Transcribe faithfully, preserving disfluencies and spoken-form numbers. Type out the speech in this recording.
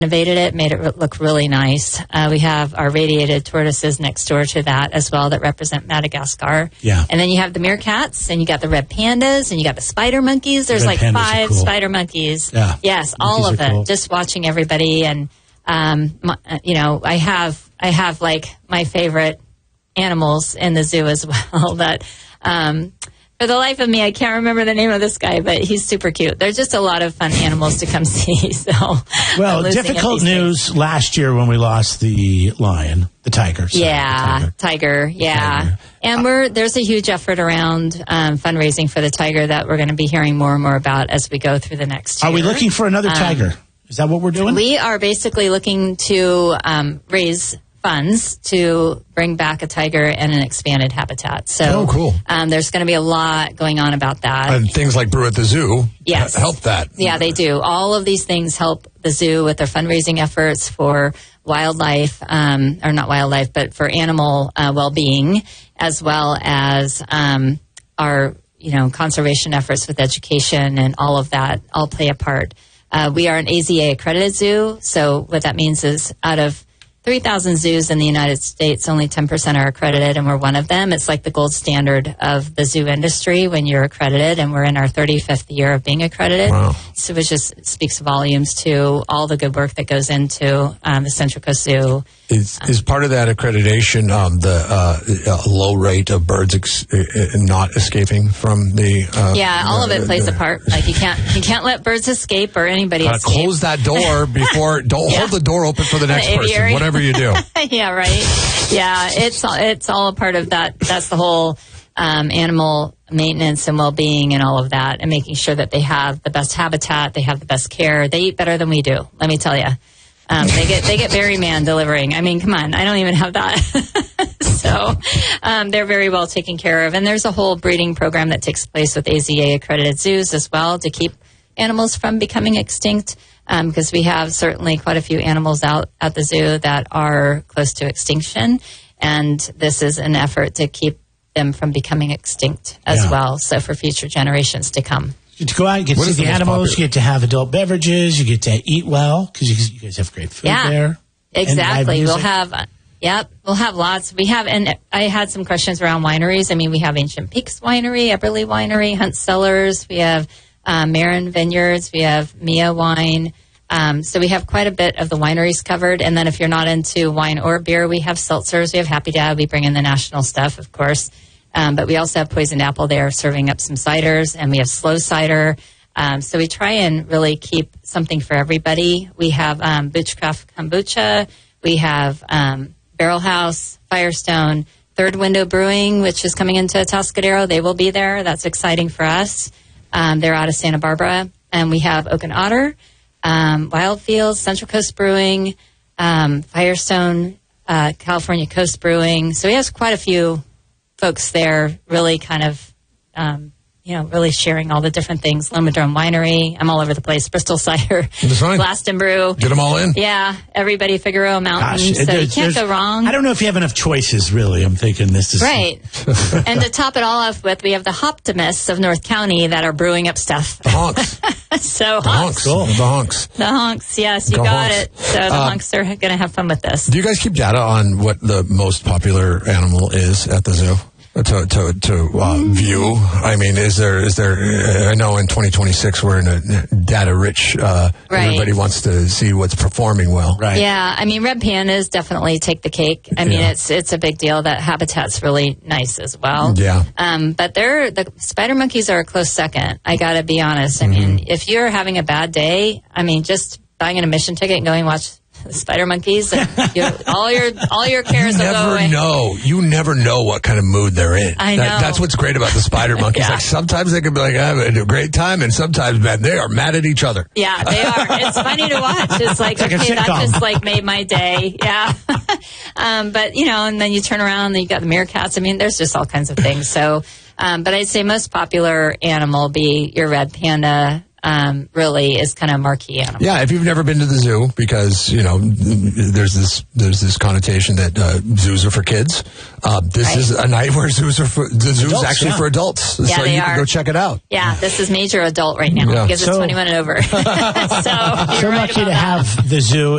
renovated it, made it look really nice. Uh, we have our radiated tortoises next door to that as well that represent Madagascar. Yeah. And then you have the meerkats, and you got the red pandas, and you got the spider monkeys. There's The like red pandas are five cool. spider monkeys. Yeah. Yes, all Monkeys of are it. cool. Just watching everybody, and um, my, you know, I have I have like my favorite animals in the zoo as well. That. Um, For the life of me, I can't remember the name of this guy, but he's super cute. They're just a lot of fun animals to come see. So, Well, I'm losing difficult at these news things. last year when we lost the lion, the tiger. sorry, Yeah, the tiger. tiger. Yeah, Tiger. and we're there's a huge effort around um, fundraising for the tiger that we're going to be hearing more and more about as we go through the next year. Are we looking for another tiger? Is that what we're doing? We are basically looking to um, raise funds to bring back a tiger and an expanded habitat. So, Oh, cool. Um, there's going to be a lot going on about that. And things like Brew at the Zoo Yes. help that. Yeah, they do. All of these things help the zoo with their fundraising efforts for wildlife, um, or not wildlife, but for animal uh, well-being, as well as um, our, you know, conservation efforts with education, and all of that all play a part. Uh, we are an A Z A accredited zoo, so what that means is out of three thousand zoos in the United States, only ten percent are accredited, and we're one of them. It's like the gold standard of the zoo industry when you're accredited, and we're in our thirty-fifth year of being accredited. Wow. So it just speaks volumes to all the good work that goes into um, the Central Coast Zoo. Is, is part of that accreditation um, the uh, uh, low rate of birds ex- uh, not escaping from the? Uh, Yeah, all of it uh, plays the- a part. Like you can't you can't let birds escape or anybody Gotta escape. close that door before. Don't Yeah. hold the door open for the next The person. aviary. Whatever you do. Yeah, right. Yeah, it's all, it's all a part of that. That's the whole um, animal maintenance and well-being and all of that, and making sure that they have the best habitat, they have the best care. They eat better than we do. Let me tell you, um, they get they get Berry Man delivering. I mean, come on, I don't even have that. So um, they're very well taken care of, and there's a whole breeding program that takes place with A Z A accredited zoos as well to keep animals from becoming extinct. Because um, we have certainly quite a few animals out at the zoo that are close to extinction, and this is an effort to keep them from becoming extinct as Yeah. well, so for future generations to come. You get to go out, you get What to is see the the most animals, popular- you get to have adult beverages, you get to eat well, because you, you guys have great food Yeah, there. And exactly. live We'll music. have, uh, yep, we'll have lots. We have, and I had some questions around wineries. I mean, we have Ancient Peaks Winery, Epperly Winery, Hunt Cellars. We have uh, Marin Vineyards. We have Mia Wine. Um, so we have quite a bit of the wineries covered. And then if you're not into wine or beer, we have seltzers. We have Happy Dad. We bring in the national stuff, of course. Um, but we also have Poisoned Apple there serving up some ciders, and we have slow cider. Um, so we try and really keep something for everybody. We have um, Butchcraft Kombucha. We have um, Barrel House, Firestone, Third Window Brewing, which is coming into Atascadero. They will be there. That's exciting for us. Um, they're out of Santa Barbara. And we have Oak and Otter, um, Wildfields, Central Coast Brewing, um, Firestone, uh, California Coast Brewing. So we have quite a few folks there really kind of, um, you know, really sharing all the different things. Lomodrome Winery. I'm all over the place. Bristol Cider. That's fine. Blast and Brew. Get them all in. Yeah. Everybody Figueroa Mountain. Gosh, so you there's- can't there's- go wrong. I don't know if you have enough choices, really. I'm thinking this is... Right. And to top it all off with, we have the Hoptimists of North County that are brewing up stuff. The honks. So The honks. Cool. The honks. The honks, yes, you Go got honks. it. So the Uh, honks are going to have fun with this. Do you guys keep data on what the most popular animal is at the zoo? To to to uh, view. I mean, is there is there? Uh, I know in twenty twenty-six we're in a data rich. Uh, Right. Everybody wants to see what's performing well. Right. Yeah, I mean, red pandas definitely take the cake. I mean, Yeah. it's it's a big deal. That habitat's really nice as well. Yeah. Um, but they're the spider monkeys are a close second. I got to be honest. I Mm-hmm. mean, if you're having a bad day, I mean, just buying an admission ticket and going watch the spider monkeys, and you, all your all your cares You will go never away. know. You never know what kind of mood they're in. I That- know. that's what's great about the spider monkeys. Yeah. Like sometimes they can be like having a great time, and sometimes, man, they are mad at each other. Yeah, they are. It's funny to watch. It's like, like a okay, that sitcom. just like made my day. Yeah. um, but you know, and then you turn around and you got the meerkats. I mean, there's just all kinds of things. So, um, but I'd say most popular animal be your red panda, um, really is kind of a marquee animal. Yeah, if you've never been to the zoo, because you know there's this there's this connotation that uh, zoos are for kids. Uh, this Right. is a night where zoos are for the zoo's Adults, actually yeah. for adults. Yeah, so they you are. can go check it out. Yeah, this is major adult right now Yeah. because it's So- twenty-one and over. so So you're right lucky about to that. have the zoo